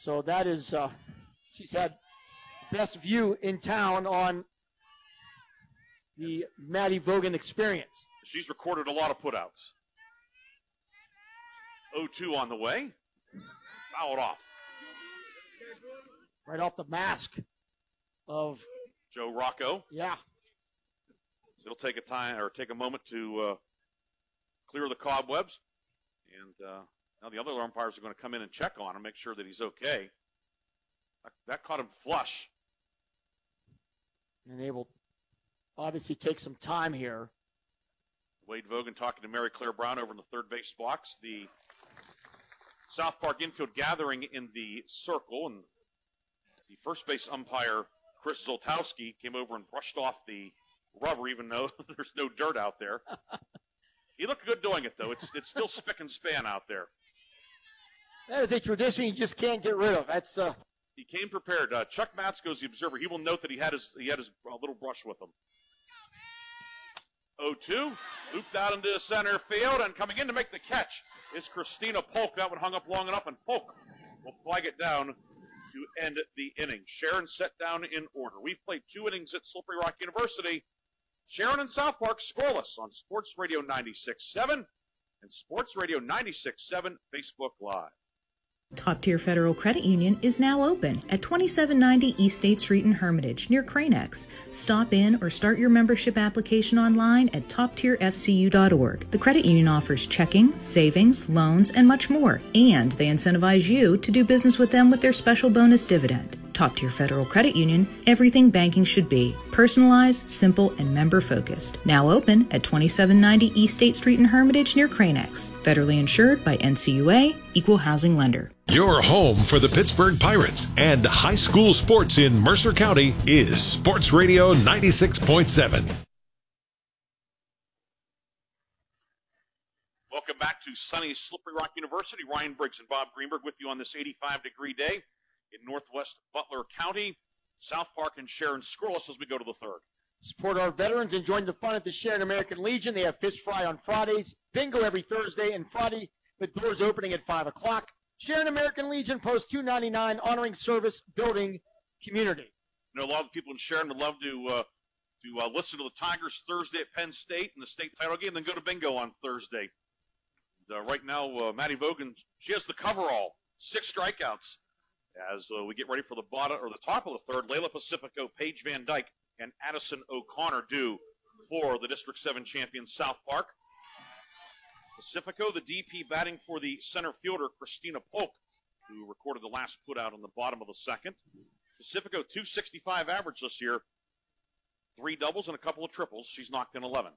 So that is, she's had the best view in town on the Maddie Vogan experience. She's recorded a lot of putouts. 0-2 on the way. Fouled off. Right off the mask of Joe Rocco. Yeah. So it'll take a moment to clear the cobwebs. And now the other umpires are going to come in and check on him, make sure that he's okay. That caught him flush. And they will obviously take some time here. Wade Vogan talking to Mary Claire Brown over in the third base box. The South Park infield gathering in the circle, and the first base umpire, Chris Zoltowski, came over and brushed off the rubber, even though there's no dirt out there. He looked good doing it, though. It's still spick and span out there. That is a tradition you just can't get rid of. That's He came prepared. Chuck Matsko is the observer. He will note that he had his little brush with him. 0-2, looped out into center field, and coming in to make the catch is Christina Polk. That one hung up long enough, and Polk will flag it down to end the inning. Sharon set down in order. We've played 2 innings at Slippery Rock University. Sharon and South Park scoreless on Sports Radio 96.7 and Sports Radio 96.7 Facebook Live. Top Tier Federal Credit Union is now open at 2790 East State Street in Hermitage, near Cranex. Stop in or start your membership application online at toptierfcu.org. The credit union offers checking, savings, loans, and much more, and they incentivize you to do business with them with their special bonus dividend. Top Tier Federal Credit Union, everything banking should be. Personalized, simple, and member-focused. Now open at 2790 East State Street in Hermitage, near Cranex. Federally insured by NCUA, Equal Housing Lender. Your home for the Pittsburgh Pirates and high school sports in Mercer County is Sports Radio 96.7. Welcome back to sunny Slippery Rock University. Ryan Briggs and Bob Greenberg with you on this 85-degree day in northwest Butler County. South Park and Sharon scoreless as we go to the third. Support our veterans and join the fun at the Sharon American Legion. They have fish fry on Fridays, bingo every Thursday, and Friday the doors opening at 5 o'clock. Sharon American Legion, Post 299, honoring service, building community. You know, a lot of people in Sharon would love to listen to the Tigers Thursday at Penn State in the state title game, then go to bingo on Thursday. And, right now, Maddie Vogan, she has the coverall, 6 strikeouts. As we get ready for the top of the third, Layla Pacifico, Paige Van Dyke, and Addison O'Connor due for the District 7 champion South Park. Pacifico, the DP, batting for the center fielder, Christina Polk, who recorded the last putout on the bottom of the second. Pacifico, 265 average this year, 3 doubles and a couple of triples. She's knocked in 11.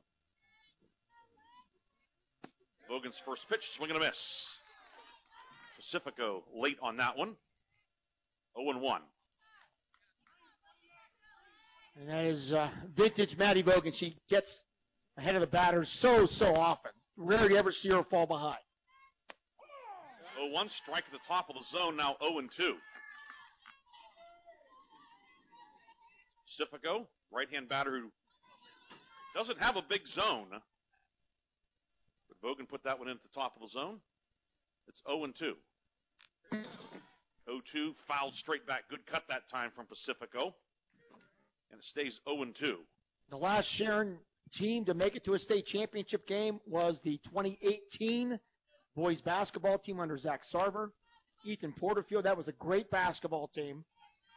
Vogan's first pitch, swing and a miss. Pacifico late on that one. 0-1. And that is vintage Maddie Vogan. She gets ahead of the batters so often. Rarely ever see her fall behind. 0-1, strike at the top of the zone, now 0-2. Pacifico, right-hand batter who doesn't have a big zone. But Vogan put that one in at the top of the zone. It's 0-2. 0-2, fouled straight back. Good cut that time from Pacifico. And it stays 0-2. The last Sharon team to make it to a state championship game was the 2018 boys basketball team under Zach Sarver, Ethan Porterfield. That was a great basketball team.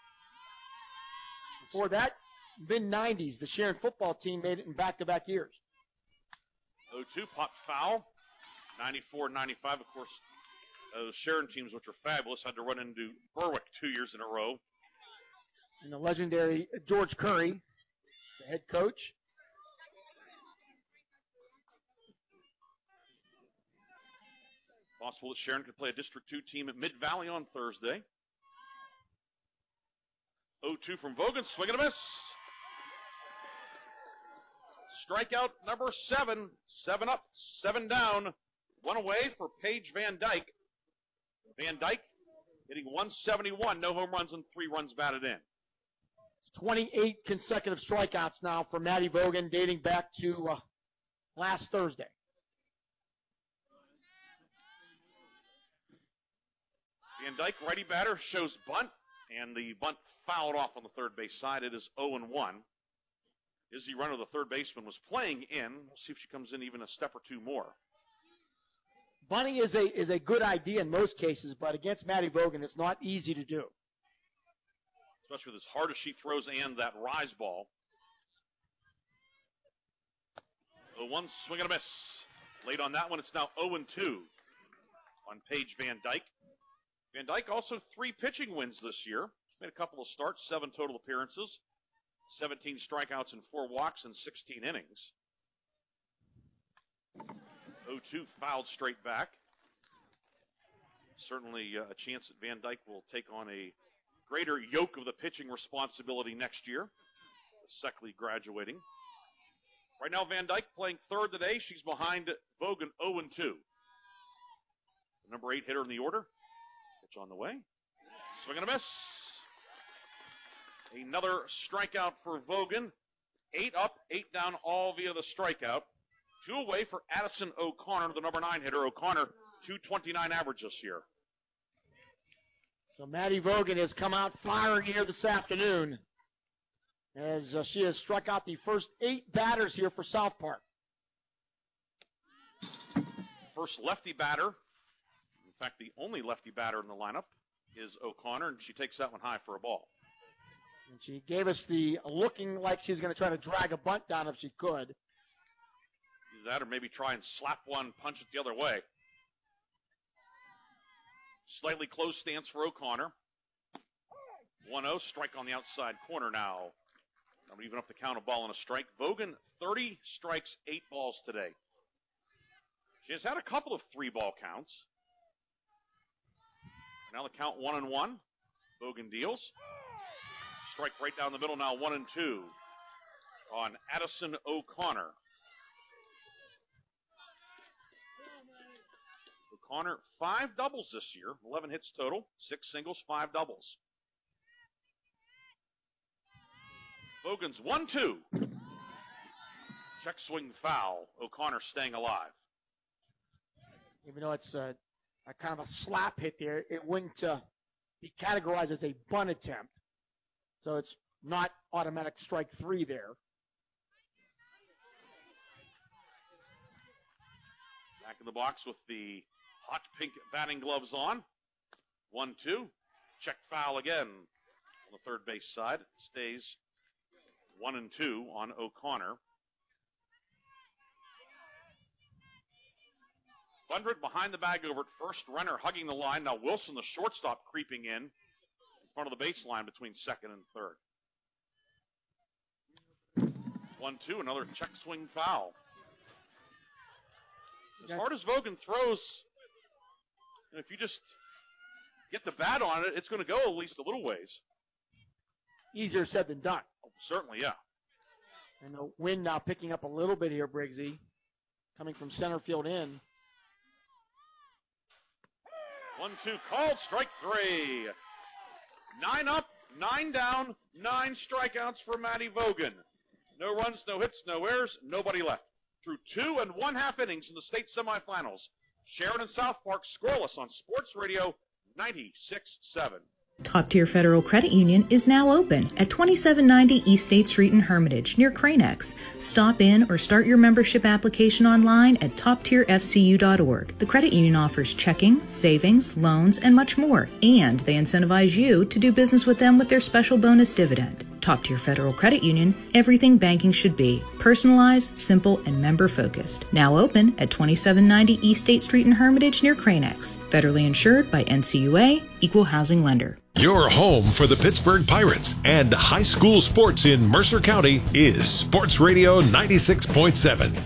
Before that, mid-90s, the Sharon football team made it in back-to-back years. 0-2, popped foul. 94-95, of course. Those Sharon teams, which are fabulous, had to run into Berwick 2 years in a row. And the legendary George Curry, the head coach. Possible that Sharon could play a District 2 team at Mid-Valley on Thursday. 0-2 from Vogan, swing and a miss. Strikeout number 7. 7 up, 7 down. 1 away for Paige Van Dyke. Van Dyke hitting 171, no home runs and 3 runs batted in. 28 consecutive strikeouts now for Maddie Vogan, dating back to last Thursday. Van Dyke, righty batter, shows bunt, and the bunt fouled off on the third base side. It is 0-1. Izzy Runner, the third baseman, was playing in. We'll see if she comes in even a step or two more. Bunting is a good idea in most cases, but against Maddie Vogan, it's not easy to do. Especially with as hard as she throws and that rise ball. The one swing and a miss. Late on that one, it's now 0-2 on Paige Van Dyke. Van Dyke also 3 pitching wins this year. She's made a couple of starts, 7 total appearances, 17 strikeouts and 4 walks in 16 innings. 0-2 fouled straight back. Certainly a chance that Van Dyke will take on a greater yoke of the pitching responsibility next year. Seckley graduating. Right now, Van Dyke playing third today. She's behind Vogan 0-2. The number 8 hitter in the order. Pitch on the way. Swing and a miss. Another strikeout for Vogan. 8 up, 8 down, all via the strikeout. 2 away for Addison O'Connor, the number 9 hitter. O'Connor, .229 average this year. So Maddie Vogan has come out firing here this afternoon as she has struck out the first 8 batters here for South Park. First lefty batter, in fact the only lefty batter in the lineup, is O'Connor, and she takes that one high for a ball. And she gave us the looking like she was going to try to drag a bunt down if she could. Either that or maybe try and slap one, punch it the other way. Slightly closed stance for O'Connor. 1-0, strike on the outside corner now. I'm even up the count, a ball and a strike. Vogan, 30 strikes, 8 balls today. She has had a couple of 3-ball counts. Now the count 1-1. Vogan deals. Strike right down the middle now, 1-2 on Addison O'Connor. O'Connor, 5 doubles this year, 11 hits total, 6 singles, 5 doubles. Vogan's 1-2. Check swing foul. O'Connor staying alive. Even though it's a kind of a slap hit there, it wouldn't be categorized as a bunt attempt. So it's not automatic strike 3 there. Back in the box with the hot pink batting gloves on. 1-2. Check foul again on the third base side. It stays 1-2 on O'Connor. Bundred behind the bag over at first. Renner hugging the line. Now Wilson, the shortstop, creeping in front of the baseline between second and third. 1-2, another check swing foul. As hard as Vogan throws, if you just get the bat on it, it's going to go at least a little ways. Easier said than done. Oh, certainly, yeah. And the wind now picking up a little bit here, Briggsy, coming from center field in. 1-2 called, strike 3. 9 up, 9 down, 9 strikeouts for Maddie Vogan. No runs, no hits, no errors, nobody left. Through 2 1/2 innings in the state semifinals. Sharon and South Park scoreless on Sports Radio 96.7. Top Tier Federal Credit Union is now open at 2790 East State Street in Hermitage near Cranex. Stop in or start your membership application online at toptierfcu.org. The credit union offers checking, savings, loans, and much more, and they incentivize you to do business with them with their special bonus dividend. Top Tier Federal Credit Union, everything banking should be. Personalized, simple, and member-focused. Now open at 2790 East State Street in Hermitage near Cranex. Federally insured by NCUA, Equal Housing Lender. Your home for the Pittsburgh Pirates and high school sports in Mercer County is Sports Radio 96.7.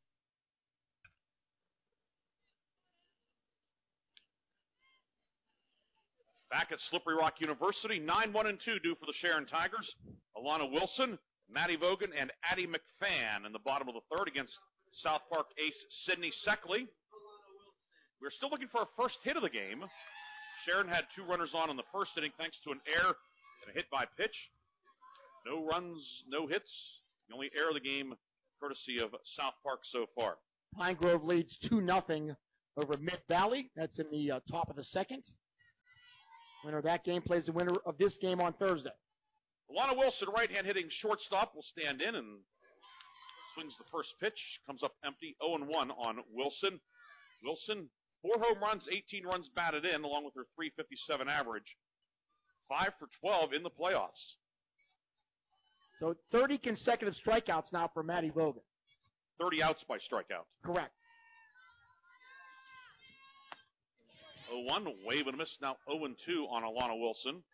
Back at Slippery Rock University, 9-1-2 due for the Sharon Tigers. Alana Wilson, Maddie Vogan, and Addie McFan in the bottom of the third against South Park ace Sydney Seckley. We're still looking for our first hit of the game. Sharon had 2 runners on in the first inning thanks to an error and a hit by pitch. No runs, no hits. The only error of the game courtesy of South Park so far. Pine Grove leads 2-0 over Mid Valley. That's in the top of the second. Winner of that game plays the winner of this game on Thursday. Alana Wilson, right-hand hitting shortstop, will stand in and swings the first pitch. Comes up empty, 0-1 on Wilson. Wilson, 4 home runs, 18 runs batted in, along with her .357 average. 5 for 12 in the playoffs. So 30 consecutive strikeouts now for Maddie Vogan. 30 outs by strikeout. Correct. 0-1, wave and a miss, now 0-2 on Alana Wilson.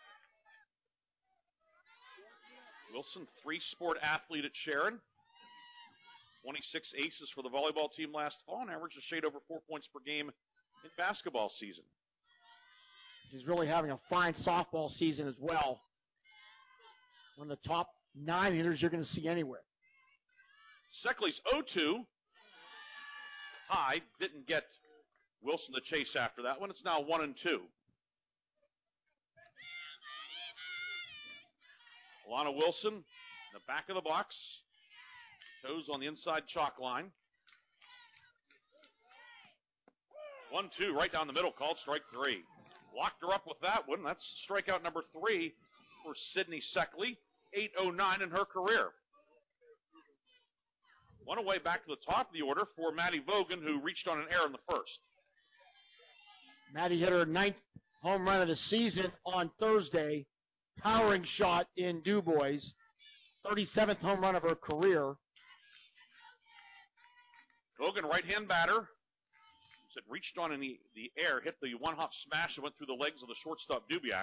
Wilson, 3-sport athlete at Sharon. 26 aces for the volleyball team last fall and averaged a shade over 4 points per game in basketball season. She's really having a fine softball season as well. One of the top 9 hitters you're going to see anywhere. Seckley's 0-2. High, didn't get Wilson the chase after that one. It's now 1-2. Alana Wilson in the back of the box. Toes on the inside chalk line. 1-2 right down the middle, called strike 3. Locked her up with that one. That's strikeout number 3 for Sydney Seckley. 809 in her career. One away back to the top of the order for Maddie Vogan, who reached on an error in the first. Maddie hit her 9th home run of the season on Thursday. Towering shot in DuBois. 37th home run of her career. Vogan, right-hand batter. It reached on in the air, hit the one-hop smash and went through the legs of the shortstop Dubiak.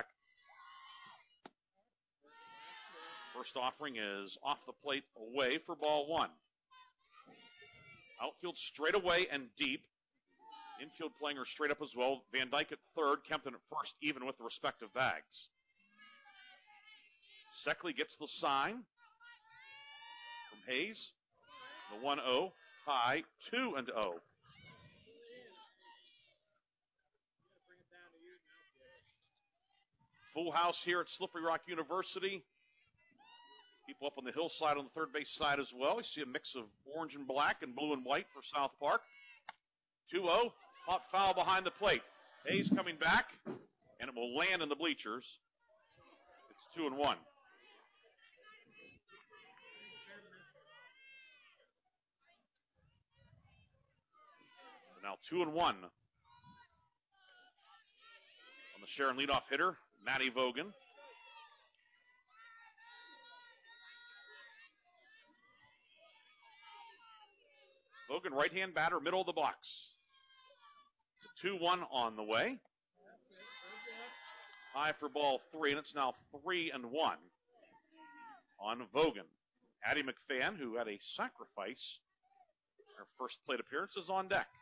First offering is off the plate away for ball 1. Outfield straight away and deep. Infield playing her straight up as well. Van Dyke at third, Kempton at first, even with the respective bags. Seckley gets the sign from Hayes. The 1-0, high, 2-0. Full house here at Slippery Rock University. People up on the hillside on the third base side as well. You see a mix of orange and black and blue and white for South Park. 2-0, hot foul behind the plate. Hayes coming back, and it will land in the bleachers. It's 2-1. Now 2-1 on the Sharon leadoff hitter, Maddie Vogan. Vogan, right-hand batter, middle of the box. 2-1 on the way. High for ball 3, and it's now 3-1 on Vogan. Addie McFan, who had a sacrifice, her first plate appearance, is on deck.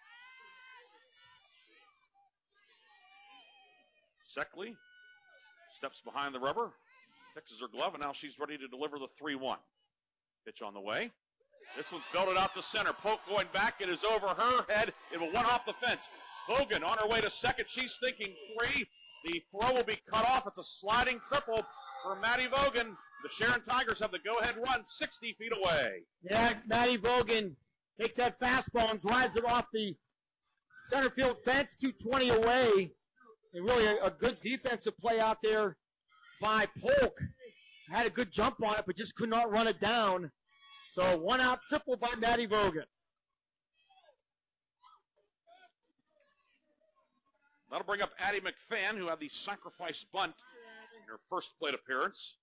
Seckley steps behind the rubber, fixes her glove, and now she's ready to deliver the 3-1. Pitch on the way. This one's belted out to center. Polk going back. It is over her head. It will one off the fence. Vogan on her way to second. She's thinking 3. The throw will be cut off. It's a sliding triple for Maddie Vogan. The Sharon Tigers have the go-ahead run 60 feet away. Yeah, Maddie Vogan takes that fastball and drives it off the center field fence, 220 away. And really a good defensive play out there by Polk. Had a good jump on it, but just could not run it down. So 1-out triple by Maddie Vogan. That'll bring up Addie McFan, who had the sacrifice bunt in her first plate appearance.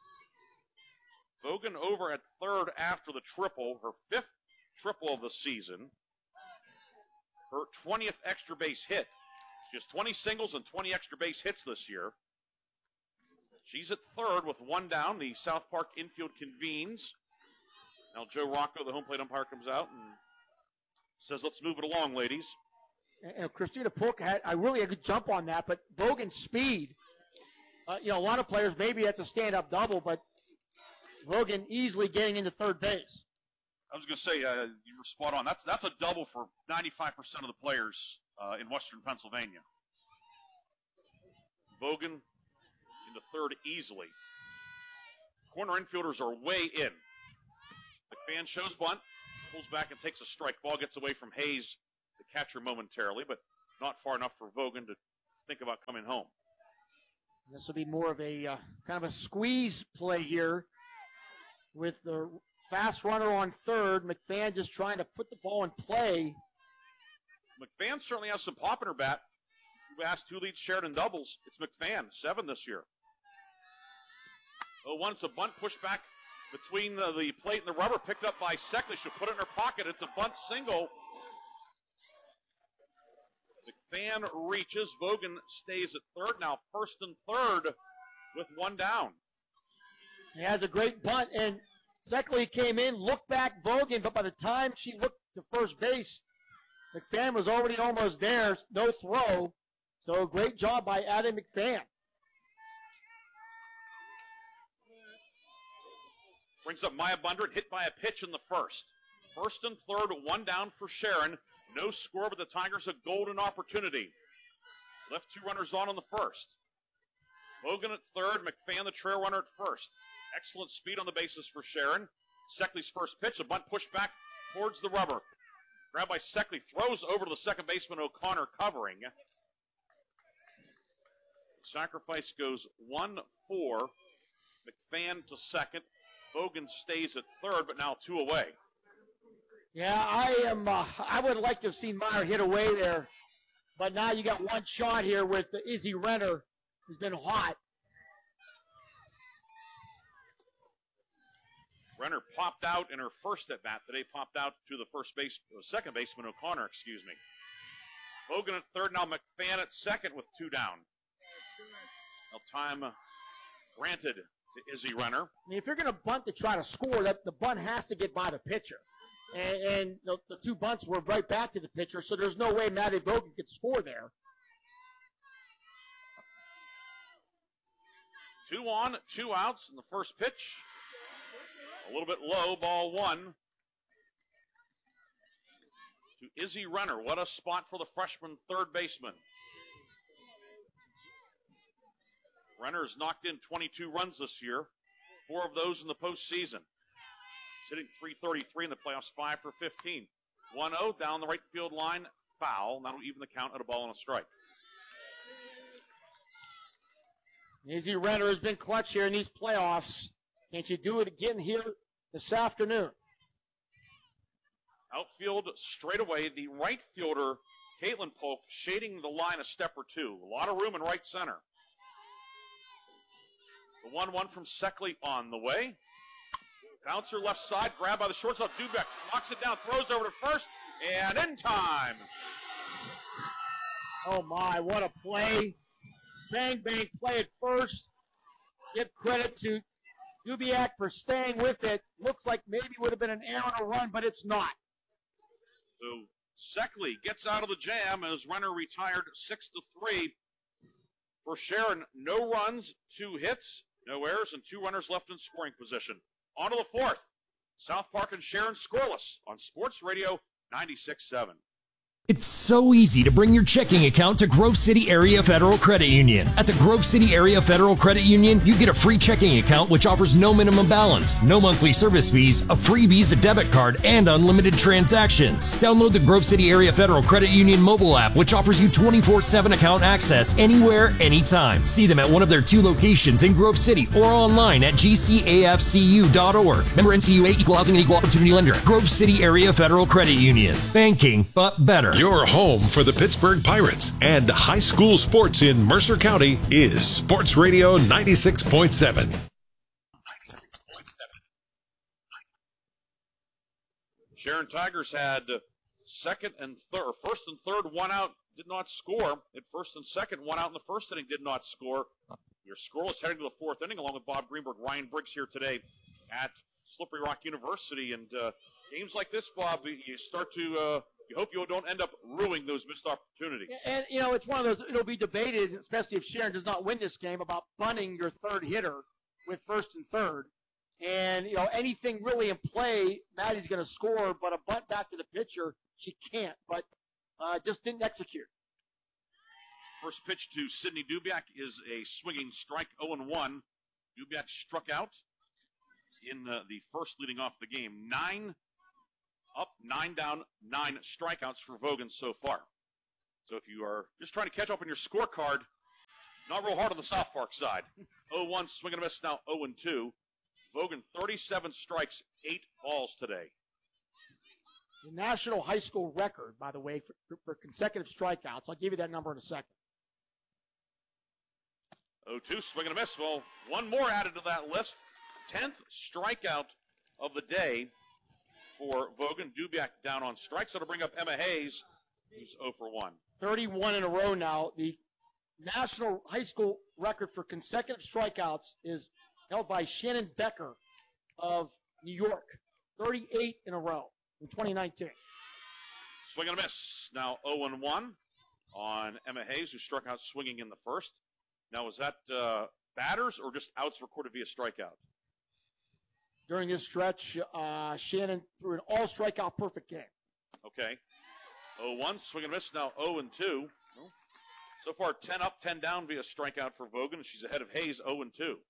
Vogan over at third after the triple, her 5th triple of the season. Her 20th extra base hit. Just 20 singles and 20 extra base hits this year. She's at third with 1 down. The South Park infield convenes. Now Joe Rocco, the home plate umpire, comes out and says, let's move it along, ladies. And Christina Polk had a really good jump on that, but Vogan's speed, a lot of players, maybe that's a stand-up double, but Vogan easily getting into third base. I was going to say, you were spot on. That's a double for 95% of the players in Western Pennsylvania. Vogan into third easily. Corner infielders are way in. McFan shows bunt, pulls back and takes a strike. Ball gets away from Hayes, the catcher, momentarily, but not far enough for Vogan to think about coming home. This will be more of a kind of a squeeze play here with the fast runner on third. McFan just trying to put the ball in play. McFan certainly has some pop in her bat. You asked who leads Sheridan doubles. It's McFan, 7 this year. 0-1, it's a bunt pushed back between the plate and the rubber, picked up by Seckley. She'll put it in her pocket. It's a bunt single. McFan reaches. Vogan stays at third. Now first and third with one down. He has a great bunt, and Seckley came in, looked back Vogan, but by the time she looked to first base, McFan was already almost there. No throw. So great job by Adam McFan. Brings up Maya Bundren, hit by a pitch in the first. First and third, one down for Sharon. No score, but the Tigers a golden opportunity. Left 2 runners on in the first. Logan at third, McFan the trail runner at first. Excellent speed on the bases for Sharon. Seckley's first pitch, a bunt pushed back towards the rubber. Grabbed by Seckley, throws over to the second baseman O'Connor covering. Sacrifice goes 1-4. McFan to second. Vogan stays at third, but now 2 away. Yeah, I would like to have seen Meyer hit away there, but now you got one shot here with Izzy Renner, who's been hot. Renner popped out in her first at bat today, popped out to the second baseman O'Connor, excuse me. Vogan at third, now McFan at second with 2 down. Now time granted to Izzy Renner. I mean, if you're going to bunt to try to score, the bunt has to get by the pitcher. And the 2 bunts were right back to the pitcher, so there's no way Maddie Vogan could score there. 2 on, 2 outs in the first pitch. A little bit low, ball 1. To Izzy Renner. What a spot for the freshman third baseman. Renner's knocked in 22 runs this year, 4 of those in the postseason. Sitting .333 in the playoffs, 5 for 15. 1-0 down the right field line, foul. That'll even the count at a ball and a strike. Izzy Renner has been clutch here in these playoffs. Can't you do it again here this afternoon? Outfield straightaway, the right fielder, Caitlin Polk, shading the line a step or 2. A lot of room in right center. The 1-1 from Seckley on the way. Bouncer left side, grabbed by the shortstop. Dubek knocks it down, throws over to first, and in time. Oh my, what a play. Bang, bang, play at first. Give credit to Dubiak for staying with it. Looks like maybe would have been an error on a run, but it's not. So Seckley gets out of the jam as Renner retired 6-3. For Sharon, no runs, 2 hits, no errors, and 2 runners left in scoring position. On to the 4th. South Park and Sharon scoreless on Sports Radio 96.7. It's so easy to bring your checking account to Grove City Area Federal Credit Union. At the Grove City Area Federal Credit Union, you get a free checking account which offers no minimum balance, no monthly service fees, a free Visa debit card, and unlimited transactions. Download the Grove City Area Federal Credit Union mobile app, which offers you 24/7 account access anywhere, anytime. See them at one of their 2 locations in Grove City or online at gcafcu.org. Member NCUA, Equal Housing and Equal Opportunity Lender. Grove City Area Federal Credit Union. Banking, but better. Your home for the Pittsburgh Pirates and high school sports in Mercer County is Sports Radio 96.7. Sharon Tigers had first and third, 1 out, did not score. At first and second, 1 out in the first inning, did not score. Your scoreless heading to the 4th inning, along with Bob Greenberg, Ryan Briggs here today at Slippery Rock University. And games like this, Bob, you start to you hope you don't end up ruining those missed opportunities. And, it's one of those, it'll be debated, especially if Sharon does not win this game, about bunting your third hitter with first and third. And, anything really in play, Maddie's going to score, but a bunt back to the pitcher, she can't. But just didn't execute. First pitch to Sydney Dubiak is a swinging strike, 0-1. Dubiak struck out in the first leading off the game. 9 up, 9 down, 9 strikeouts for Vogan so far. So if you are just trying to catch up on your scorecard, Not real hard on the South Park side. 0-1, swing and a miss, now 0-2. Vogan, 37 strikes, 8 balls today. The national high school record, by the way, for consecutive strikeouts. I'll give you that number in a second. 0-2, swing and a miss. Well, one more added to that list. 10th strikeout of the day for Vogan. Dubiak down on strikes. So to bring up Emma Hayes, who's 0 for 1. 31 in a row now. The national high school record for consecutive strikeouts is held by Shannon Becker of New York. 38 in a row in 2019. Swing and a miss. Now 0-1 on Emma Hayes, who struck out swinging in the first. Now, was that batters or just outs recorded via strikeout? During this stretch, Shannon threw an all-strikeout perfect game. Okay. 0-1, swing and miss. Now 0-2. So far, 10 up, 10 down via strikeout for Vogan. She's ahead of Hayes, 0-2.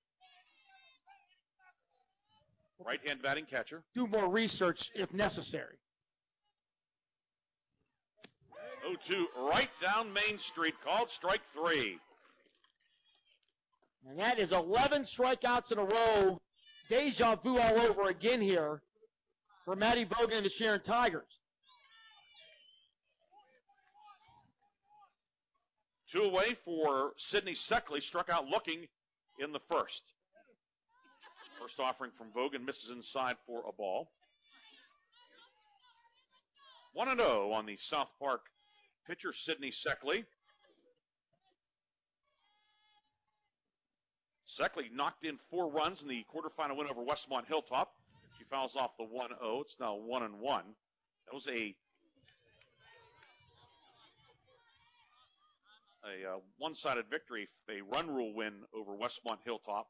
Right-hand batting catcher. Do more research if necessary. 0-2, right down Main Street, called strike 3. And that is 11 strikeouts in a row. Deja vu all over again here for Maddie Vogan and the Sharon Tigers. 2 away for Sydney Seckley, struck out looking in the first. First offering from Vogan, misses inside for a ball. 1-0 on the South Park pitcher, Sydney Seckley. Seckley knocked in 4 runs in the quarterfinal win over Westmont Hilltop. She fouls off the 1-0. It's now 1-1. That was a one-sided victory, a run rule win over Westmont Hilltop.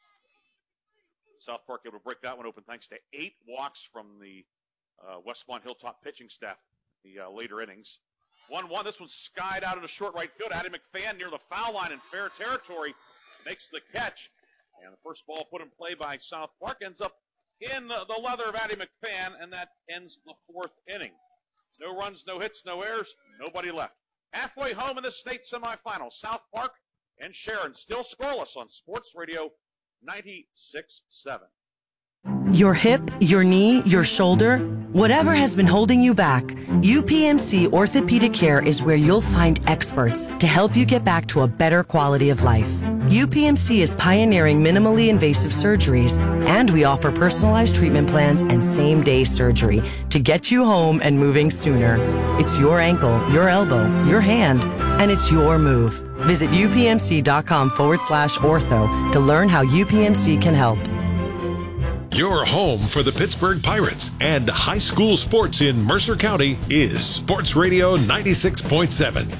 South Park able to break that one open thanks to 8 walks from the Westmont Hilltop pitching staff the later innings. 1-1. This one skied out into short right field. Addie McFan near the foul line in fair territory makes the catch. And the first ball put in play by South Park ends up in the leather of Addie McFan, and that ends the 4th inning. No runs, no hits, no errors, nobody left. Halfway home in the state semifinal, South Park and Sharon still scoreless on Sports Radio 96.7. Your hip, your knee, your shoulder, whatever has been holding you back, UPMC Orthopedic Care is where you'll find experts to help you get back to a better quality of life. UPMC is pioneering minimally invasive surgeries, and we offer personalized treatment plans and same-day surgery to get you home and moving sooner. It's your ankle, your elbow, your hand, and it's your move. Visit upmc.com/ortho to learn how UPMC can help. Your home for the Pittsburgh Pirates and high school sports in Mercer County is Sports Radio 96.7.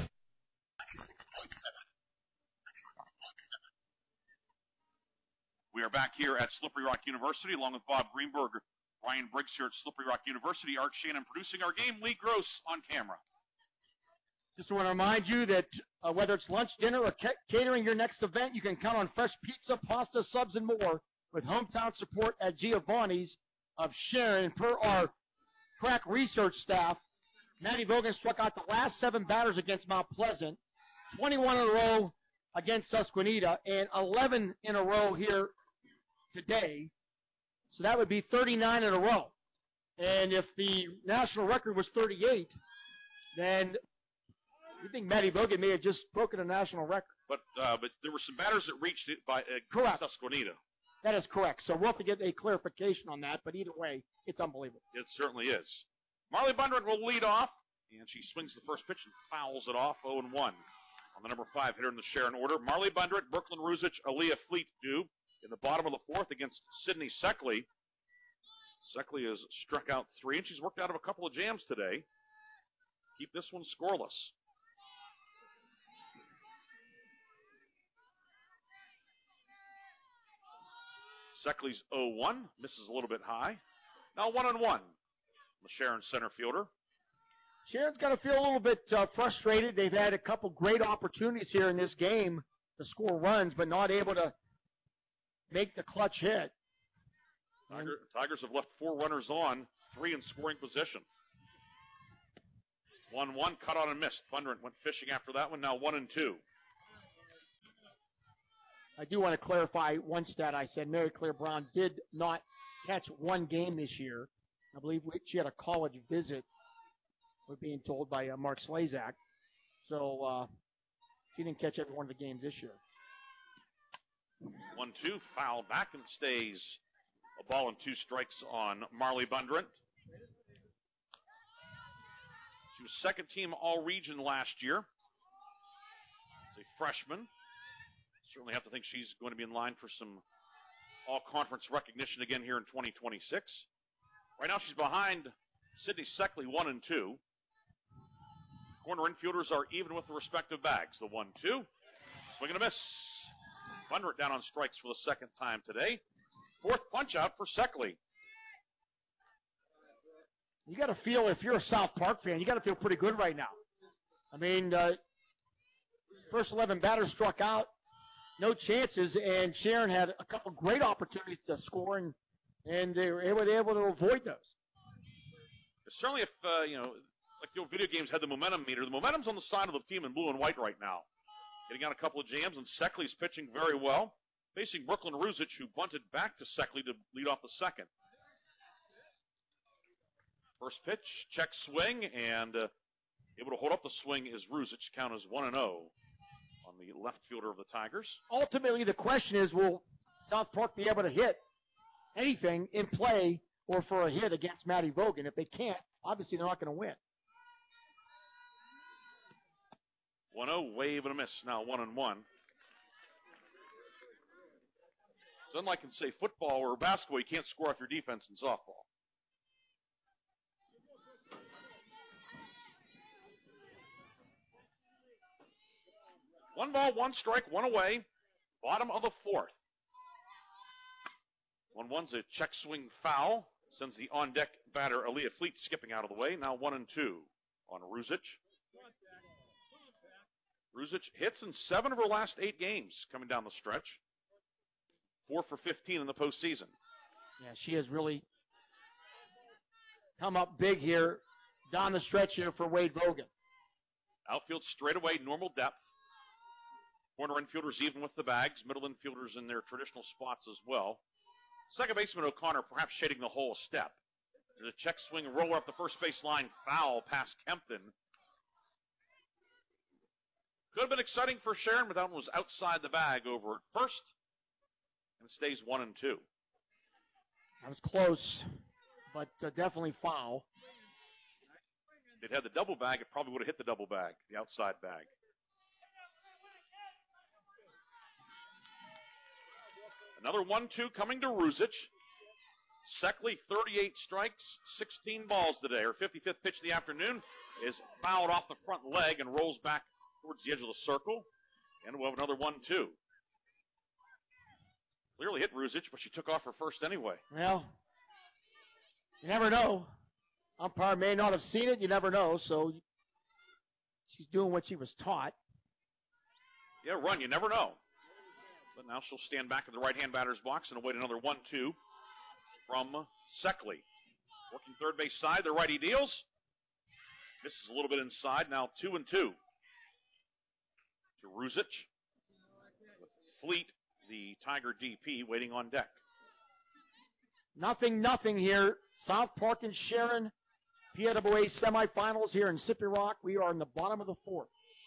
We are back here at Slippery Rock University along with Bob Greenberg, Ryan Briggs here at Slippery Rock University, Art Shannon producing our game, Lee Gross on camera. Just want to remind you that whether it's lunch, dinner, or catering your next event, you can count on fresh pizza, pasta, subs, and more with hometown support at Giovanni's of Sharon. And per our crack research staff, Maddie Vogan struck out the last 7 batters against Mount Pleasant, 21 in a row against Susquehanna, and 11 in a row here today. So that would be 39 in a row. And if the national record was 38, then you think Maddie Vogan may have just broken a national record. But there were some batters that reached it by Correct. Susquehanna. That is correct. So we'll have to get a clarification on that, but either way, it's unbelievable. It certainly is. Marley Bundren will lead off, and she swings the first pitch and fouls it off, 0-1. On the number 5 hitter in the Sharon order, Marley Bundren, Brooklyn Ruzic, Aaliyah Fleet due in the bottom of the 4th against Sydney Seckley. Seckley has struck out 3, and she's worked out of a couple of jams today. Keep this one scoreless. Seckley's 0-1, misses a little bit high. Now 1-1, the Sharon center fielder. Sharon's got to feel a little bit frustrated. They've had a couple great opportunities here in this game to score runs, but not able to make the clutch hit. Tigers have left 4 runners on, 3 in scoring position. 1-1, cut on and missed. Bundren went fishing after that one, now 1-2. I do want to clarify one stat I said. Mary Claire Brown did not catch one game this year. I believe she had a college visit, we're being told by Mark Slazak. So she didn't catch every one of the games this year. 1-2, foul back and stays a ball and 2 strikes on Marley Bundrent. She was second team All-Region last year. As a freshman. Certainly have to think she's going to be in line for some all-conference recognition again here in 2026. Right now she's behind Sydney Seckley 1-2. Corner infielders are even with the respective bags. The 1-2. Swing and a miss. Bundrent down on strikes for the second time today. 4th punch out for Seckley. You got to feel, if you're a South Park fan, you got to feel pretty good right now. I mean, first 11 batters struck out, no chances, and Sharon had a couple great opportunities to score, and they were able to avoid those. Certainly, if like the old video games had the momentum meter, the momentum's on the side of the team in blue and white right now. Getting on a couple of jams, and Seckley's pitching very well, facing Brooklyn Ruzic, who bunted back to Seckley to lead off the second. First pitch, check swing, and able to hold up the swing is Ruzic. Count is 1-0 on the left fielder of the Tigers. Ultimately, the question is, will South Park be able to hit anything in play or for a hit against Maddie Vogan? If they can't, obviously they're not going to win. 1-0, wave and a miss. Now 1-1. It's unlike in, say, football or basketball, you can't score off your defense in softball. One ball, 1 strike, 1 away. Bottom of the 4th. 1-1's a check swing foul. Sends the on-deck batter, Aaliyah Fleet, skipping out of the way. Now 1-2 on Ruzic. Ruzic hits in 7 of her last 8 games coming down the stretch. 4 for 15 in the postseason. Yeah, she has really come up big here down the stretch here for Wade Vogan. Outfield straightaway, normal depth. Corner infielders even with the bags. Middle infielders in their traditional spots as well. Second baseman O'Connor perhaps shading the hole a step. There's a check swing and roller up the first base line. Foul past Kempton. Could have been exciting for Sharon, but that one was outside the bag over at first. And it stays 1-2. That was close, but definitely foul. If they'd had the double bag, it probably would have hit the double bag, the outside bag. Another 1-2 coming to Ruzic. Seckley, 38 strikes, 16 balls today. Her 55th pitch of the afternoon is fouled off the front leg and rolls back towards the edge of the circle. And we'll have another 1-2. Clearly hit Ruzic, but she took off her first anyway. Well, you never know. Umpire may not have seen it. You never know. So she's doing what she was taught. Yeah, run. You never know. But now she'll stand back in the right-hand batter's box and await another 1-2 from Seckley. Working third base side, the righty deals. Misses a little bit inside. Now 2-2 to Ruzic. With Fleet, the Tiger DP, waiting on deck. 0-0 here. South Park and Sharon. PWA semifinals here in Sippy Rock. We are in the bottom of the 4th.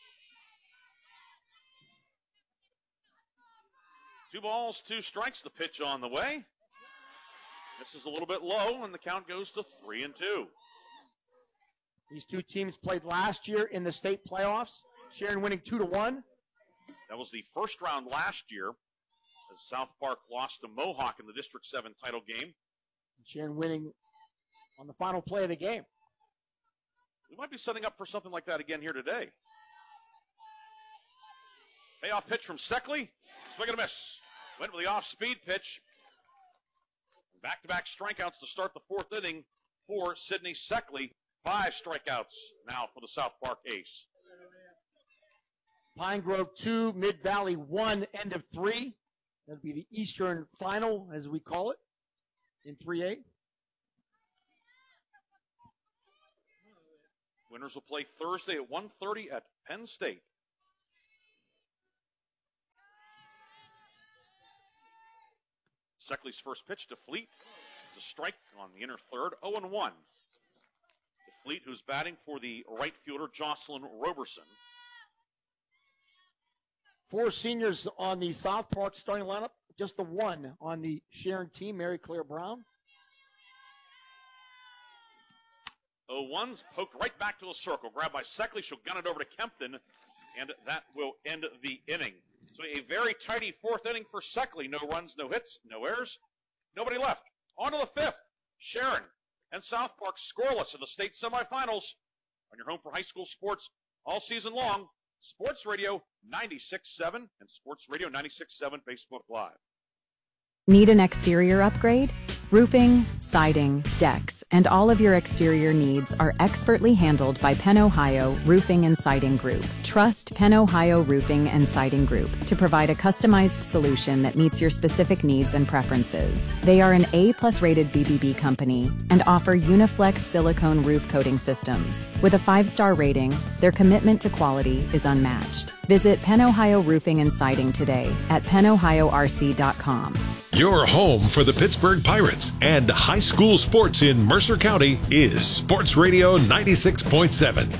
2 balls, 2 strikes. The pitch on the way. This is a little bit low, and the count goes to 3-2. These two teams played last year in the state playoffs. Sharon winning 2-1. That was the first round last year, as South Park lost to Mohawk in the District 7 title game. Sharon winning on the final play of the game. We might be setting up for something like that again here today. Payoff pitch from Seckley. Swing and a miss. Went with the off-speed pitch. Back-to-back strikeouts to start the 4th inning for Sydney Seckley. 5 strikeouts now for the South Park ace. Pine Grove 2, Mid-Valley 1, end of 3. That'll be the Eastern Final, as we call it, in 3A. Winners will play Thursday at 1:30 at Penn State. Seckley's first pitch to Fleet is a strike on the inner third, 0-1. To Fleet, who's batting for the right fielder, Jocelyn Roberson. 4 seniors on the South Park starting lineup, just the one on the Sharon team, Mary Claire Brown. 0-1's poked right back to the circle. Grabbed by Seckley. She'll gun it over to Kempton, and that will end the inning. So a very tidy 4th inning for Seckley. No runs, no hits, no errors, nobody left. On to the 5th. Sharon and South Park scoreless in the state semifinals. On your home for high school sports all season long, Sports Radio 96.7 and Sports Radio 96.7 Facebook Live. Need an exterior upgrade? Roofing, siding, decks, and all of your exterior needs are expertly handled by Penn Ohio Roofing and Siding Group. Trust Penn Ohio Roofing and Siding Group to provide a customized solution that meets your specific needs and preferences. They are an A+ rated BBB company and offer Uniflex silicone roof coating systems. With a 5-star rating, their commitment to quality is unmatched. Visit Penn Ohio Roofing and Siding today at pennohiorc.com. Your home for the Pittsburgh Pirates and high school sports in Mercer County is Sports Radio 96.7.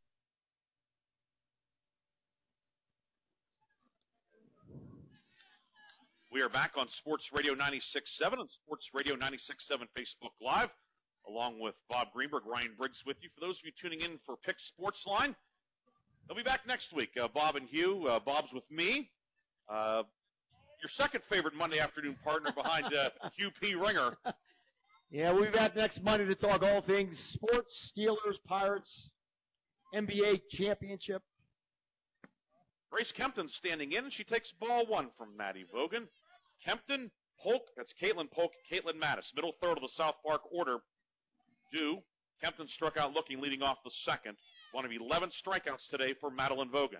We are back on Sports Radio 96.7 and Sports Radio 96.7 Facebook Live, along with Bob Greenberg, Ryan Briggs with you. For those of you tuning in for Pick Sports Line, they'll be back next week. Bob and Hugh. Bob's with me. Your second favorite Monday afternoon partner behind Hugh P. Ringer. Yeah, we'll be back next Monday to talk all things sports, Steelers, Pirates, NBA championship. Grace Kempton standing in, and she takes ball 1 from Maddie Vogan. Kempton, Polk, that's Caitlin Polk, Caitlin Mattis. Middle third of the South Park order. Kempton struck out looking, leading off the second. One of 11 strikeouts today for Madeline Vogan.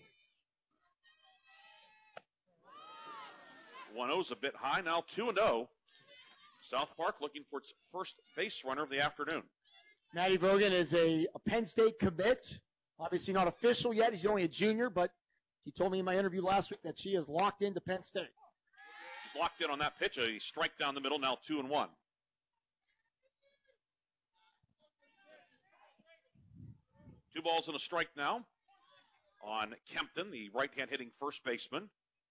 1-0's a bit high, now 2-0. South Park looking for its first base runner of the afternoon. Maddie Vogan is a Penn State commit. Obviously not official yet. He's only a junior, but he told me in my interview last week that she is locked into Penn State. She's locked in on that pitch. A strike down the middle, now 2-1. Two balls and a strike now on Kempton, the right-hand hitting first baseman.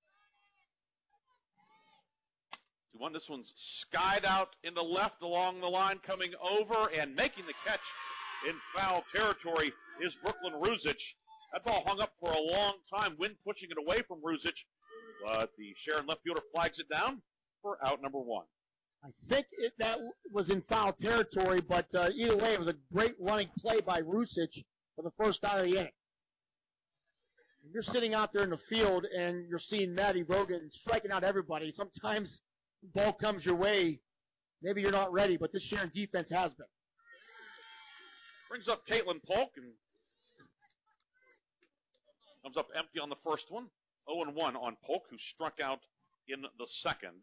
2-1. This one's skied out into left along the line, coming over and making the catch in foul territory is Brooklyn Ruzic. That ball hung up for a long time, wind pushing it away from Ruzic, but the Sharon left fielder flags it down for out number 1. I think that was in foul territory, but either way, it was a great running play by Ruzic for the first out of the inning. You're sitting out there in the field and you're seeing Maddie Vogan striking out everybody. Sometimes ball comes your way, maybe you're not ready, but this Sharon defense has been. Brings up Caitlin Polk and comes up empty on the first one. 0-1 on Polk, who struck out in the second.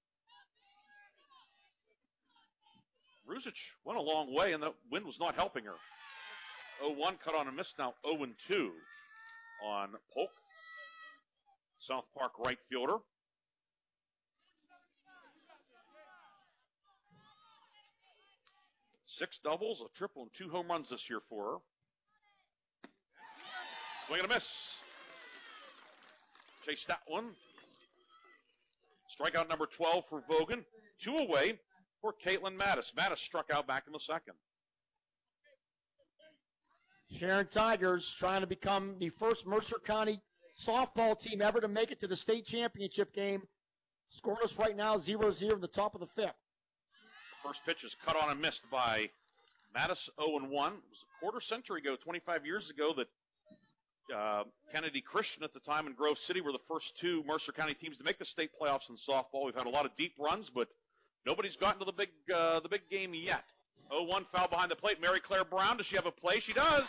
Ruzic went a long way, and the wind was not helping her. 0-1 cut on a miss, now 0-2 on Polk. South Park right fielder. Six doubles, a triple, and 2 home runs this year for her. Swing and a miss. Chase that one. Strikeout number 12 for Vogan. 2 away for Caitlin Mattis. Mattis struck out back in the second. Sharon Tigers trying to become the first Mercer County softball team ever to make it to the state championship game. Scoreless right now, 0-0 in the top of the 5th. First pitch is cut on and missed by Mattis, 0-1. It was a quarter century ago, 25 years ago, that Kennedy Christian at the time and Grove City were the first 2 Mercer County teams to make the state playoffs in softball. We've had a lot of deep runs, but nobody's gotten to the big game yet. 0-1 foul behind the plate. Mary Claire Brown, does she have a play? She does.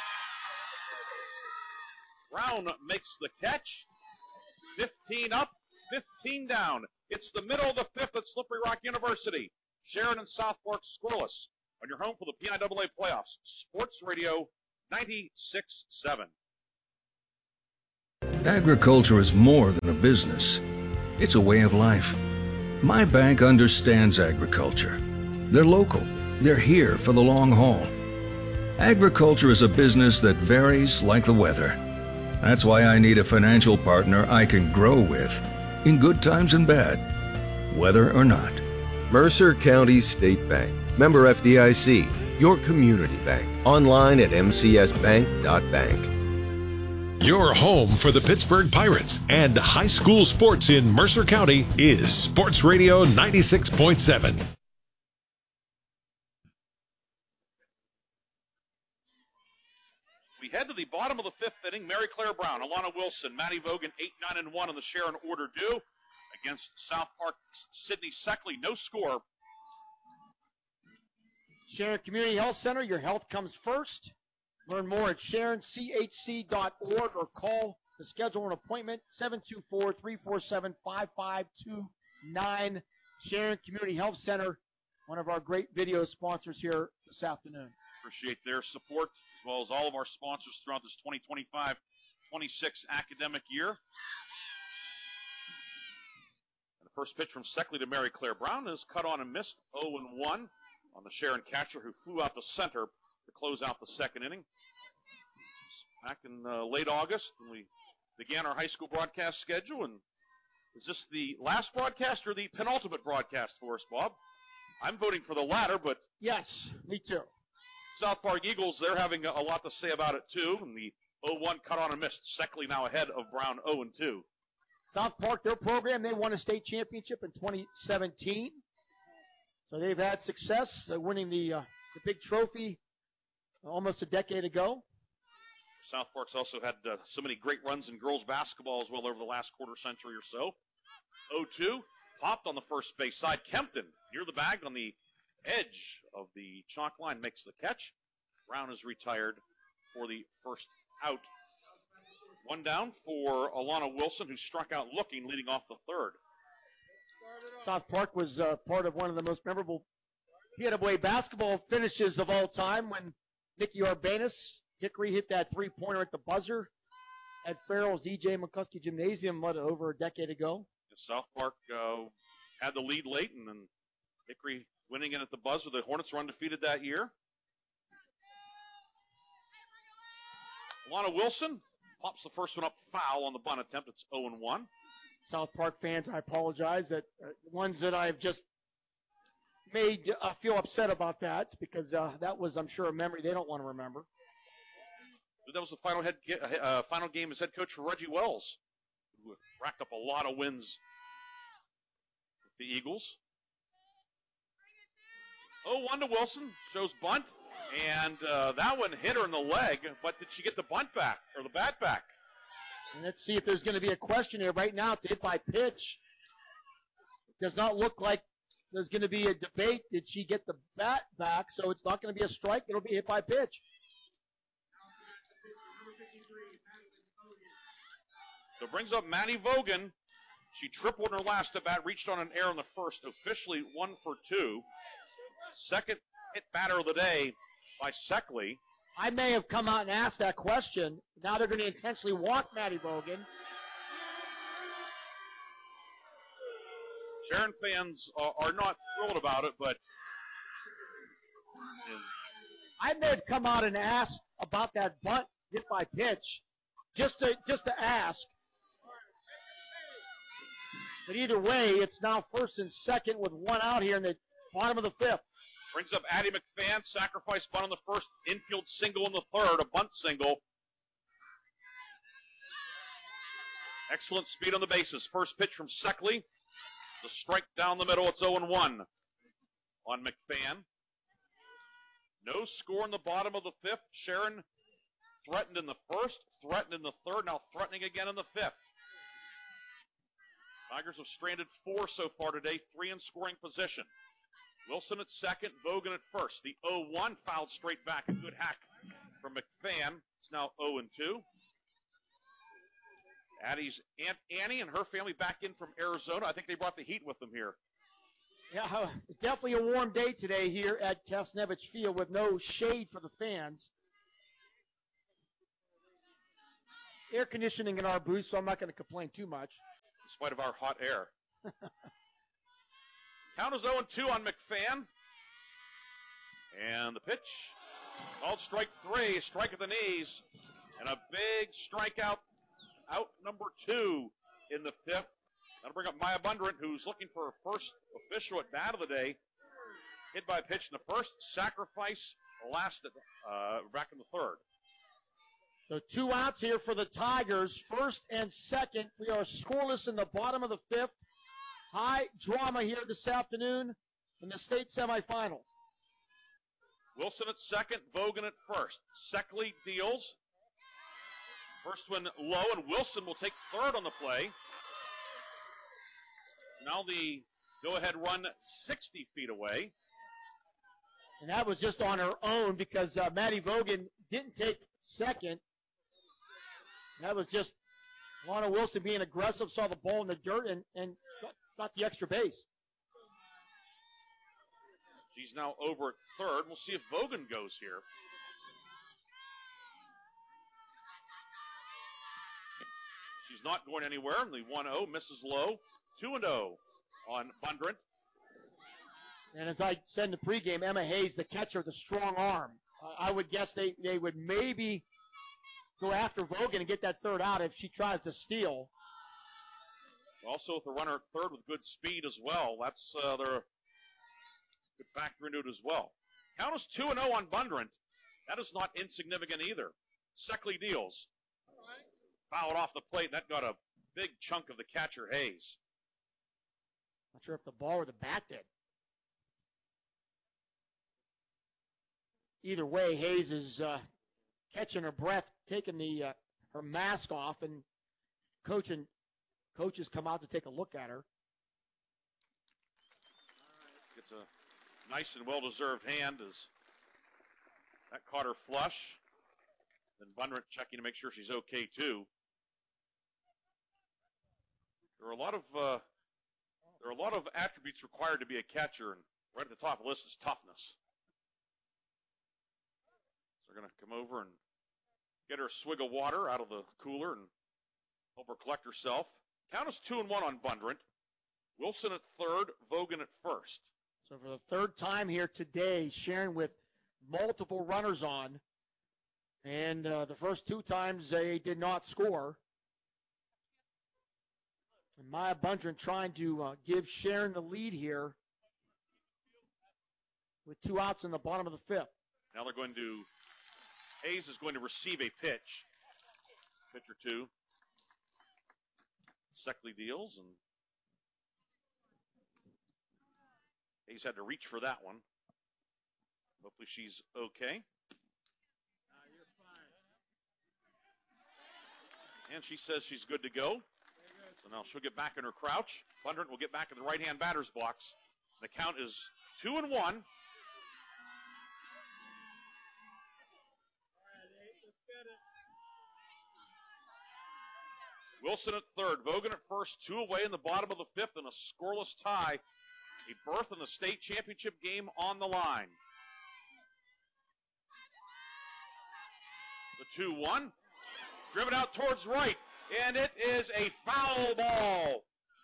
Brown makes the catch. 15 up, 15 down. It's the middle of the 5th at Slippery Rock University. Sharon and South Park scoreless on your home for the PIAA playoffs. Sports Radio 96.7. Agriculture is more than a business. It's a way of life. My bank understands agriculture. They're local. They're here for the long haul. Agriculture is a business that varies like the weather. That's why I need a financial partner I can grow with, in good times and bad, weather or not. Mercer County State Bank. Member FDIC. Your community bank. Online at mcsbank.bank. Your home for the Pittsburgh Pirates and high school sports in Mercer County is Sports Radio 96.7. We head to the bottom of the fifth inning. Mary Claire Brown, Alana Wilson, Maddie Vogan, 8-9-1 on the Sharon order due against South Park Sydney Seckley. No score. Sharon Community Health Center, your health comes first. Learn more at sharonchc.org or call to schedule an appointment, 724-347-5529. Sharon Community Health Center, one of our great video sponsors here this afternoon. Appreciate their support, as well as all of our sponsors throughout this 2025-26 academic year. And the first pitch from Seckley to Mary Claire Brown is cut on and missed, 0-1 on the Sharon catcher, who flew out the center to close out the second inning. Back in late August, when we began our high school broadcast schedule, and is this the last broadcast or the penultimate broadcast for us, Bob? I'm voting for the latter, but yes, me too. South Park Eagles, they're having a lot to say about it too, and the 0-1 cut on and missed. Seckley now ahead of Brown, 0-2. South Park, their program, they won a state championship in 2017. So they've had success winning the big trophy almost a decade ago. South Park's also had so many great runs in girls basketball as well over the last quarter century or so. 0-2, popped on the first base side. Kempton near the bag on the edge of the chalk line makes the catch. Brown is retired for the first out. One down for Alana Wilson, who struck out looking, leading off the third. South Park was part of one of the most memorable PNWA basketball finishes of all time when Nikki Urbanus, Hickory hit that three-pointer at the buzzer at Farrell's E.J. McCuskey Gymnasium over a decade ago. South Park had the lead late, and then Hickory winning it at the buzzer. The Hornets were undefeated that year. Alana Wilson pops the first one up foul on the bunt attempt. It's 0-1. South Park fans, I apologize that ones that I've just made feel upset about that, because that was, I'm sure, a memory they don't want to remember. That was the final game as head coach for Reggie Wells, who racked up a lot of wins with the Eagles. 0-1 to Wilson, shows bunt, and that one hit her in the leg, but did she get the bunt back, or the bat back? And let's see if there's going to be a question here. Right now, it's hit by pitch. It does not look like there's going to be a debate. Did she get the bat back? So it's not going to be a strike. It'll be hit by pitch. So it brings up Maddie Vogan. She tripled in her last at bat, reached on an error in the first, officially 1 for 2. Second hit batter of the day by Seckley. I may have come out and asked that question. Now they're going to intentionally walk Maddie Vogan. Sharon fans are not thrilled about it, but I may have come out and asked about that bunt hit by pitch, just to ask. But either way, it's now first and second with one out here in the bottom of the fifth. Brings up Addie McFan, sacrifice bunt on the first, infield single in the third, a bunt single. Excellent speed on the bases. First pitch from Seckley. The strike down the middle. It's 0-1 on McFan. No score in the bottom of the fifth. Sharon threatened in the first, threatened in the third, now threatening again in the fifth. Tigers have stranded 4 so far today, 3 in scoring position. Wilson at second, Vogan at first. The 0-1 fouled straight back. A good hack from McFan. It's now 0-2. Addie's Aunt Annie and her family back in from Arizona. I think they brought the heat with them here. Yeah, it's definitely a warm day today here at Kasnevich Field with no shade for the fans. Air conditioning in our booth, so I'm not going to complain too much. In spite of our hot air. Count is 0-2 on McFan. And the pitch, called strike 3, strike at the knees. And a big strikeout, out number 2 in the 5th. That'll bring up Maya Bundren, who's looking for her first official at bat of the day. Hit by a pitch in the 1st, sacrifice last back in the 3rd. So 2 outs here for the Tigers, 1st and 2nd. We are scoreless in the bottom of the 5th. High drama here this afternoon in the state semifinals. Wilson at 2nd, Vogan at 1st. Seckley deals. First one low, and Wilson will take 3rd on the play. Now the go-ahead run 60 feet away. And that was just on her own because Maddie Vogan didn't take 2nd. That was just Lana Wilson being aggressive, saw the ball in the dirt, and got the extra base. She's now over at 3rd. We'll see if Vogan goes here. She's not going anywhere. And the 1-0 misses low. 2-0 on Bundren. And as I said in the pregame, Emma Hayes, the catcher, the strong arm. I would guess they would maybe go after Vogan and get that 3rd out if she tries to steal. Also with the runner at 3rd with good speed as well. That's their good factor into it as well. Count is 2-0 on Bundren. That is not insignificant either. Seckley deals. Fouled off the plate. That got a big chunk of the catcher, Hayes. Not sure if the ball or the bat did. Either way, Hayes is catching her breath, taking her mask off, and coaches come out to take a look at her. Gets a nice and well-deserved hand as that caught her flush. Then Bundren checking to make sure she's okay too. There are a lot of attributes required to be a catcher, and right at the top of the list is toughness. So we're going to come over and get her a swig of water out of the cooler and help her collect herself. Count is 2-1 on Bundren. Wilson at 3rd, Vogan at 1st. So for the 3rd time here today, Sharon with multiple runners on. And the first 2 times they did not score. And Maya Bundren trying to give Sharon the lead here with 2 outs in the bottom of the 5th. Now Hayes is going to receive a pitch. Pitch or 2. Seckley deals, and Hayes had to reach for that one. Hopefully she's okay. And she says she's good to go. So now she'll get back in her crouch. Bundren will get back in the right-hand batter's box. The count is 2-1. Wilson at 3rd, Vogan at 1st, 2 away in the bottom of the 5th, and a scoreless tie. A berth in the state championship game on the line. The 2-1, driven out towards right, and it is a foul ball.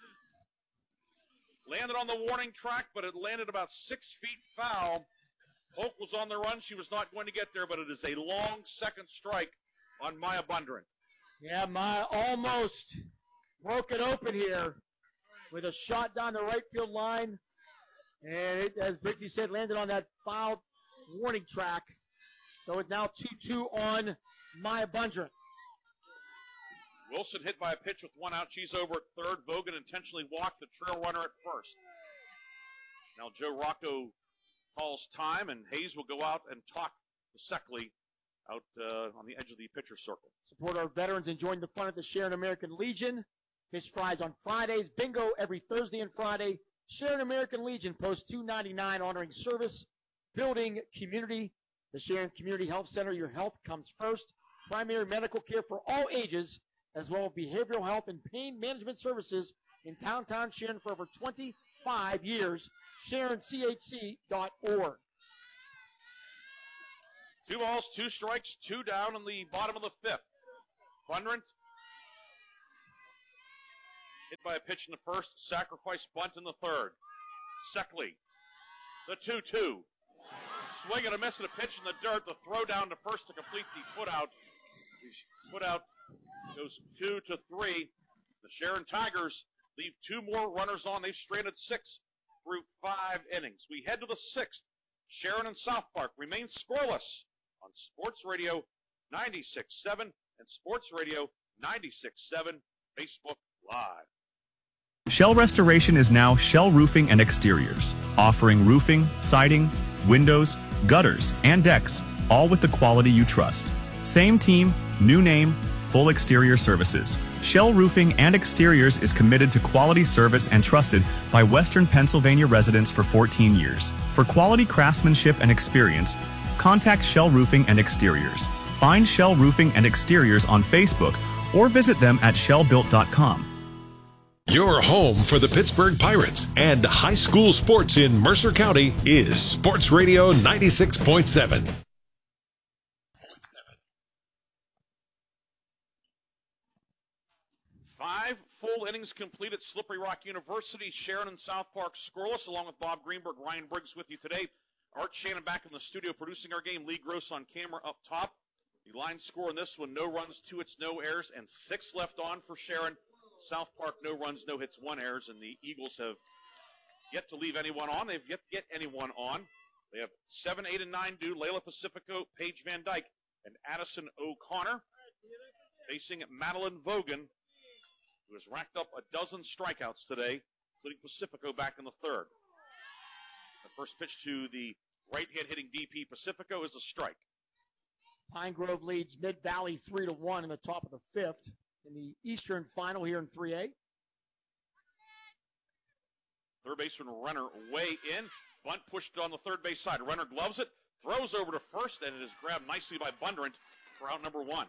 Landed on the warning track, but it landed about 6 feet foul. Hoke was on the run. She was not going to get there, but it is a long second strike on Maya Bundren. Yeah, Maya almost broke it open here with a shot down the right field line. And it, as Brixie said, landed on that foul warning track. So it's now 2-2 on Maya Bundren. Wilson hit by a pitch with 1 out. She's over at 3rd. Vogan intentionally walked the trail runner at 1st. Now Joe Rocco calls time, and Hayes will go out and talk to Seckley out on the edge of the pitcher circle. Support our veterans and join the fun at the Sharon American Legion. Fish fries on Fridays. Bingo every Thursday and Friday. Sharon American Legion post $2.99 honoring service, building community. The Sharon Community Health Center, your health comes first. Primary medical care for all ages, as well as behavioral health and pain management services in downtown Sharon for over 25 years. SharonCHC.org. 2 balls, 2 strikes, 2 down in the bottom of the 5th. Bundren hit by a pitch in the 1st, sacrifice bunt in the 3rd. Seckley, the 2-2. Swing and a miss and a pitch in the dirt. The throw down to first to complete the put out. The put out goes 2-3. The Sharon Tigers leave 2 more runners on. They've stranded 6 through 5 innings. We head to the 6th. Sharon and South Park remain scoreless on Sports Radio 96.7 and Sports Radio 96.7 Facebook Live. Shell Restoration is now Shell Roofing and Exteriors, offering roofing, siding, windows, gutters, and decks, all with the quality you trust. Same team, new name, full exterior services. Shell Roofing and Exteriors is committed to quality service and trusted by Western Pennsylvania residents for 14 years. For quality craftsmanship and experience, contact Shell Roofing and Exteriors. Find Shell Roofing and Exteriors on Facebook or visit them at shellbuilt.com. Your home for the Pittsburgh Pirates and high school sports in Mercer County is Sports Radio 96.7. 5 full innings complete at Slippery Rock University. Sharon and South Park scoreless, along with Bob Greenberg, Ryan Briggs with you today. Art Shannon back in the studio producing our game. Lee Gross on camera up top. The line score in this one, no runs, 2 hits, no errors, and 6 left on for Sharon. South Park, no runs, no hits, 1 errors, and the Eagles have yet to leave anyone on. They've yet to get anyone on. They have 7, 8, and 9 due. Layla Pacifico, Paige Van Dyke, and Addison O'Connor facing Madeline Vogan, who has racked up a dozen strikeouts today, including Pacifico back in the 3rd. The first pitch to the right-hand hitting DP Pacifico is a strike. Pine Grove leads Mid-Valley 3-1 in the top of the 5th in the Eastern Final here in 3A. Third baseman Renner way in. Bunt pushed on the third base side. Renner gloves it, throws over to first, and it is grabbed nicely by Bundrant for out number 1.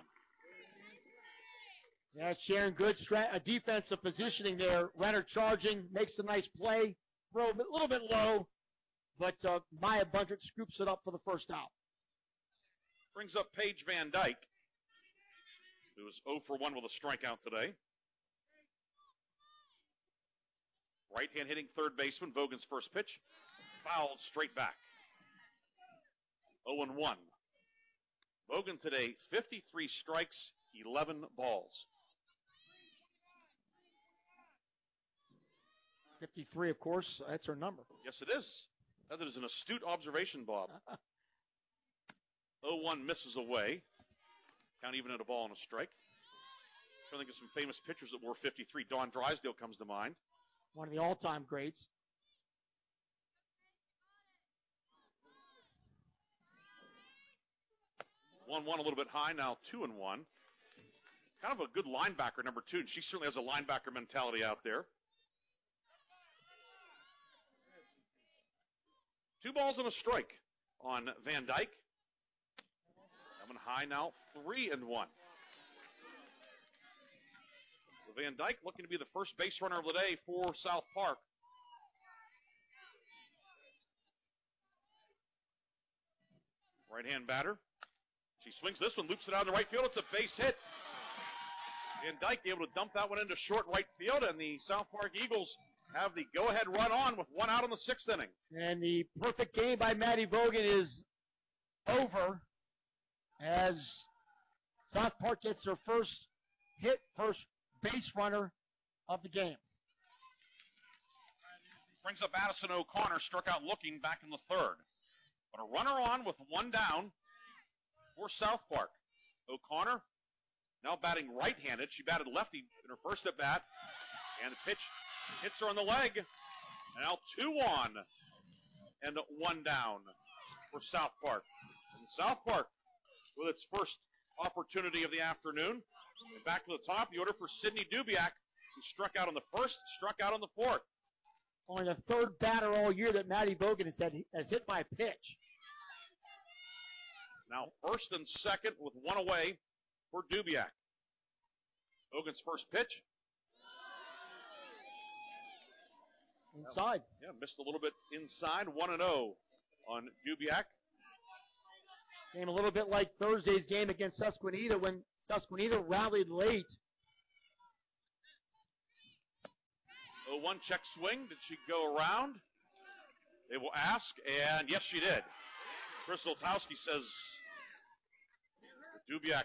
Yeah, Sharon, good defensive positioning there. Renner charging, makes a nice play. Throw a little bit low, but Maya Bundrant scoops it up for the first out. Brings up Paige Van Dyke, who is 0 for 1 with a strikeout today. Right-hand hitting third baseman, Vogan's first pitch. Fouled straight back. 0-1. Vogan today, 53 strikes, 11 balls. 53, of course, that's her number. Yes, it is. That is an astute observation, Bob. 0-1 misses away. Count even at a ball and a strike. Trying to think of some famous pitchers that wore 53. Dawn Drysdale comes to mind. One of the all-time greats. One a little bit high, now 2-1. Kind of a good linebacker, number 2, and she certainly has a linebacker mentality out there. 2 balls and a strike on Van Dyke. Coming high now, 3-1. So Van Dyke looking to be the first base runner of the day for South Park. Right-hand batter. She swings this one, loops it out in the right field. It's a base hit. Van Dyke able to dump that one into short right field, and the South Park Eagles have the go-ahead run on with 1 out in the 6th inning. And the perfect game by Maddie Vogan is over as South Park gets their first hit, first base runner of the game. Brings up Addison O'Connor, struck out looking back in the 3rd. But a runner on with 1 down for South Park. O'Connor now batting right-handed. She batted lefty in her first at-bat. And the pitch hits her on the leg. And now 2 on and 1 down for South Park. And South Park with its first opportunity of the afternoon. And back to the top, the order for Sydney Dubiak, who struck out on the 1st, struck out on the 4th. Only the 3rd batter all year that Maddie Vogan has hit by pitch. Now 1st and 2nd with 1 away for Dubiak. Vogan's first pitch. Inside. Yeah, missed a little bit inside. 1-0 on Dubiak. Game a little bit like Thursday's game against Susquehanna when Susquehanna rallied late. 0-1 check swing. Did she go around? They will ask, and yes, she did. Chris Zoltowski says Dubiak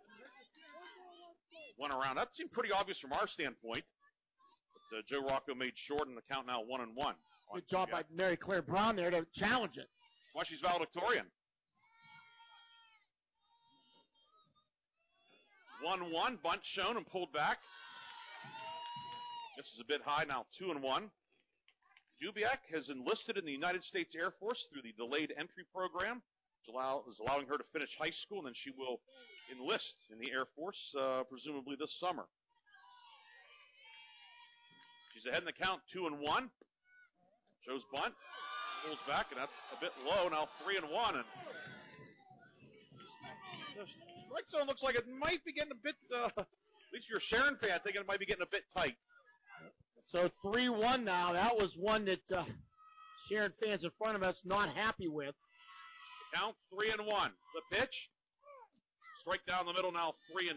went around. That seemed pretty obvious from our standpoint. But Joe Rocco made short, and the count now 1-1. Good job by Mary Claire Brown there to challenge it. That's why she's valedictorian. 1-1, bunt shown and pulled back. This is a bit high now, 2-1. Dubiak has enlisted in the United States Air Force through the delayed entry program, which is allowing her to finish high school, and then she will enlist in the Air Force, presumably this summer. She's ahead in the count, 2-1. Joe's bunt, pulls back, and that's a bit low, now 3-1. And the strike zone looks like it might be getting a bit, at least you're a Sharon fan, thinking it might be getting a bit tight. So 3-1 now. That was one that Sharon fans in front of us not happy with. Count 3-1. The pitch, strike down the middle now, 3-2.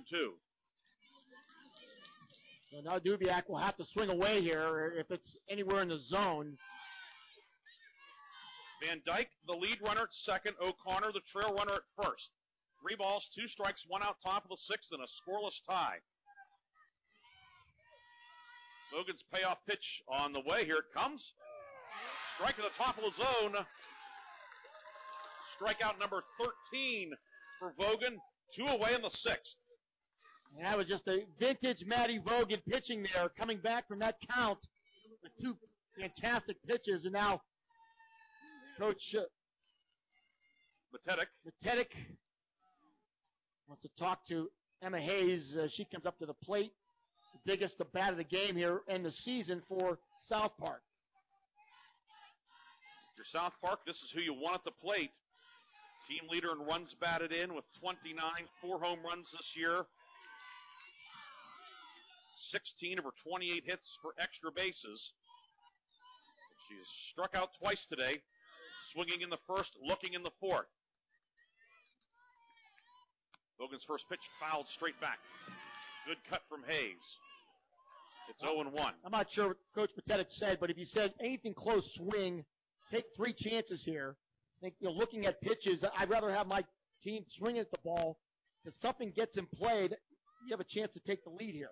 So now Dubiak will have to swing away here if it's anywhere in the zone. Van Dyke, the lead runner at second. O'Connor, the trail runner at first. 3 balls, 2 strikes, 1 out, top of the 6th, and a scoreless tie. Logan's payoff pitch on the way. Here it comes. Strike at the top of the zone. Strikeout number 13 for Vogan. 2 away in the 6th. And that was just a vintage Maddie Vogan pitching there, coming back from that count with 2 fantastic pitches. And now Coach Matetic wants to talk to Emma Hayes. She comes up to the plate. The biggest bat of the game here in the season for South Park. For South Park, this is who you want at the plate. Team leader in runs batted in with 29, 4 home runs this year. 16 of her 28 hits for extra bases. She has struck out twice today, swinging in the first, looking in the fourth. Logan's first pitch fouled straight back. Good cut from Hayes. It's 0-1. I'm not sure what Coach Patetic said, but if you said anything close, swing, take 3 chances here. I think, looking at pitches, I'd rather have my team swing at the ball. If something gets in play, you have a chance to take the lead here.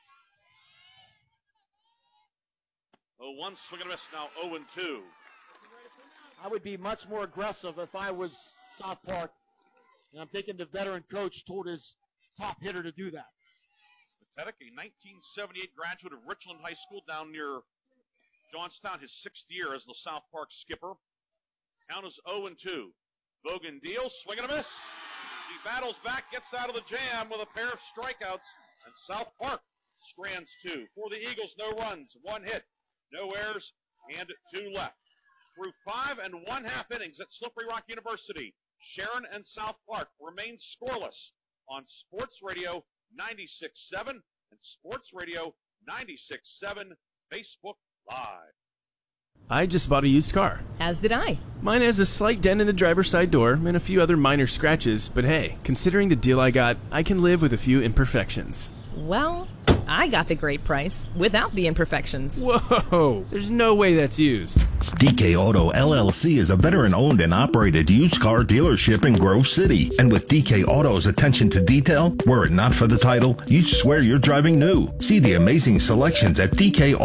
0-1, swing and a miss, now 0-2. I would be much more aggressive if I was South Park. And I'm thinking the veteran coach told his top hitter to do that. Patetic, a 1978 graduate of Richland High School down near Johnstown, his 6th year as the South Park skipper. Count is 0-2. Vogan deals, swing and a miss. She battles back, gets out of the jam with a pair of strikeouts, and South Park strands 2. For the Eagles, no runs, 1 hit, no errors, and 2 left. Through 5 1/2 innings at Slippery Rock University, Sharon and South Park remain scoreless on Sports Radio 96.7 and Sports Radio 96.7 Facebook Live. I just bought a used car. As did I. Mine has a slight dent in the driver's side door and a few other minor scratches, but hey, considering the deal I got, I can live with a few imperfections. Well, I got the great price without the imperfections. Whoa, there's no way that's used. DK Auto LLC is a veteran-owned and operated used car dealership in Grove City. And with DK Auto's attention to detail, were it not for the title, you'd swear you're driving new. See the amazing selections at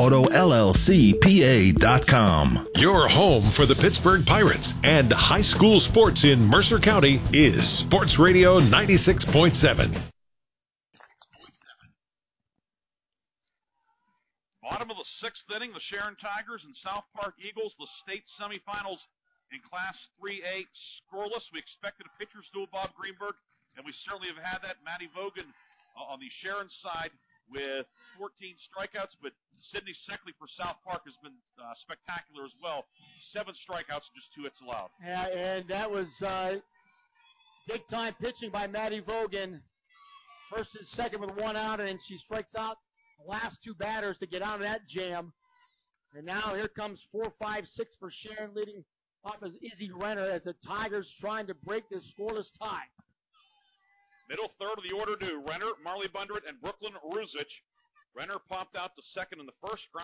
DKAutoLLCPA.com. Your home for the Pittsburgh Pirates and high school sports in Mercer County is Sports Radio 96.7. Bottom of the 6th inning, the Sharon Tigers and South Park Eagles, the state semifinals in Class 3A, scoreless. We expected a pitcher's duel, Bob Greenberg, and we certainly have had that. Maddie Vogan on the Sharon side with 14 strikeouts, but Sydney Seckley for South Park has been spectacular as well. 7 strikeouts and just 2 hits allowed. Yeah, and that was big-time pitching by Maddie Vogan. First and second with 1 out, and she strikes out the last 2 batters to get out of that jam. And now here comes 4, 5, 6 for Sharon, leading off as Izzy Renner as the Tigers trying to break this scoreless tie. Middle third of the order do Renner, Marley Bundret, and Brooklyn Ruzich. Renner popped out to second in the first.